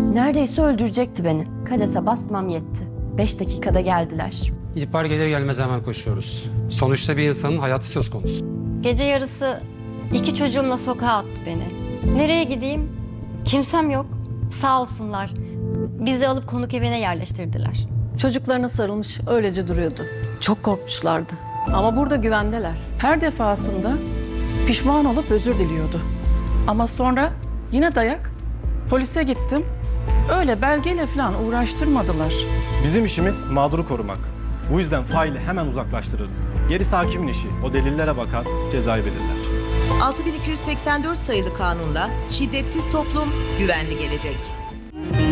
Neredeyse öldürecekti beni. Kadese basmam yetti. 5 dakikada geldiler. İhbar gelir gelmez hemen koşuyoruz. Sonuçta bir insanın hayatı söz konusu. Gece yarısı 2 çocuğumla sokağa attı beni. Nereye gideyim? Kimsem yok. Sağ olsunlar. Bizi alıp konuk evine yerleştirdiler. Çocuklarına sarılmış öylece duruyordu. Çok korkmuşlardı. Ama burada güvendeler. Her defasında pişman olup özür diliyordu. Ama sonra yine dayak. Polise gittim. Öyle belgeyle falan uğraştırmadılar. Bizim işimiz mağduru korumak. Bu yüzden faili hemen uzaklaştırırız. Gerisi hakimin işi. O delillere bakar, cezayı belirler. 6284 sayılı kanunla şiddetsiz toplum, güvenli gelecek.